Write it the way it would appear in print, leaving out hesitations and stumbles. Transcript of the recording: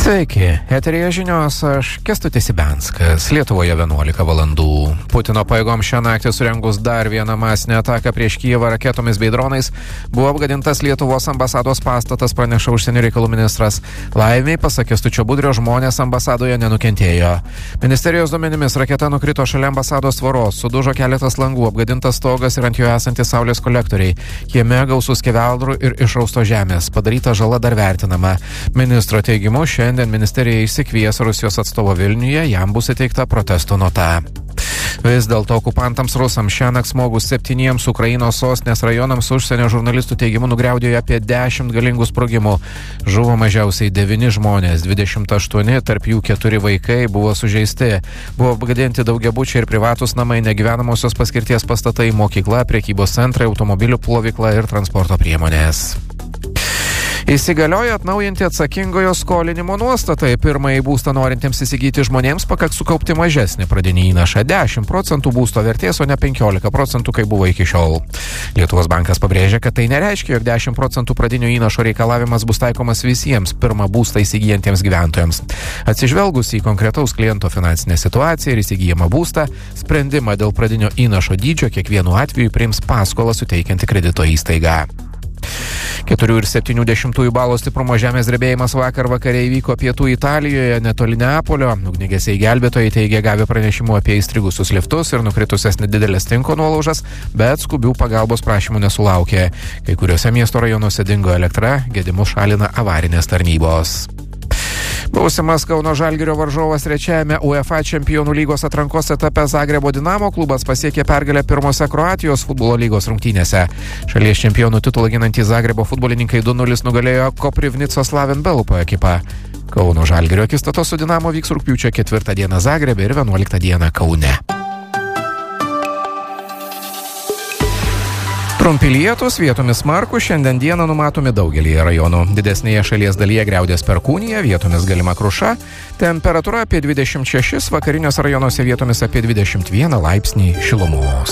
Sveiki, eteryje žinios, aš Kęstutis Ibenskas, Lietuvoje 11 valandų. Putino pajėgom šią naktį surengus dar vieną masinę ataką prieš Kijevą raketomis bei dronais, buvo apgadintas Lietuvos ambasados pastatas, praneša užsienio reikalų ministras. Laimiai, pasak Kęstučio Budrio, žmonės ambasadoje nenukentėjo. Ministerijos duomenimis raketa nukrito šalia ambasados tvoros, sudužo keletas langų, apgadintas stogas ir ant jo esantys saulės kolektoriai. Kieme gausus skeveldrų ir išrausto žemės. Padaryta žala dar vertinama. Ministro teigimu, šiandien ministerija išsikvies Rusijos atstovo Vilniuje, jam bus įteikta protesto nota. Vis dėlto okupantams rusams šiąnakt smogus 7 Ukrainos sostinės rajonams užsienio žurnalistų teigimu nugriaudėjo apie 10 galingų sprogimų. Žuvo mažiausiai 9 žmonės, 28, tarp jų 4 vaikai buvo sužeisti. Buvo apgadinti daugiabučiai ir privatus namai, negyvenamosios paskirties pastatai, mokykla, prekybos centrai, automobilių plovykla ir transporto priemonės. Įsigaliojo atnaujinti atsakingojo skolinimo nuostatai. Pirmąjį būstą norintiems įsigyti žmonėms pakaks sukaupti mažesnį pradinį įnašą 10% būsto vertės, o ne 15%, kaip buvo iki šiol. Lietuvos bankas pabrėžia, kad tai nereiškia, jog 10% pradinio įnašo reikalavimas bus taikomas visiems pirmą būstą įsigijantiems gyventojams. Atsižvelgus į konkretaus kliento finansinę situaciją ir įsigijamą būstą, sprendimą dėl pradinio įnašo dydžio kiekvienu atveju priims paskolą suteikianti kredito įstaiga. 4,7 balų stiprumo žemės drebėjimas vakar vakare įvyko pietų Italijoje, netoli Neapolio. Ugniagesiai gelbėtojai teigia gavę pranešimų apie įstrigusius liftus ir nukritusias nedidelės tinko nuolaužas, bet skubių pagalbos prašymų nesulaukė. Kai kuriuose miesto rajonuose dingo elektra, gedimus šalina avarinės tarnybos. Būsimas Kauno Žalgirio varžovas trečiajame UEFA čempionų lygos atrankos etape Zagrebo Dinamo klubas pasiekė pergalę pirmose Kroatijos futbolo lygos rungtynėse. Šalies čempionų titulą ginantys Zagrebo futbolininkai 2-0 nugalėjo Koprivnicos Slaven Belupo ekipą. Kauno Žalgirio akistatos su Dinamo vyks rugpjūčio 4 dieną Zagrebe ir 11 dieną Kaune. Trumpi lietūs, vietomis smarkūs, šiandien dieną numatomi daugelyje rajonų. Didesnėje šalies dalyje griaudės perkūnija, vietomis galima kruša. Temperatūra apie 26, vakariniuose rajonuose vietomis apie 21 laipsnį šilumos.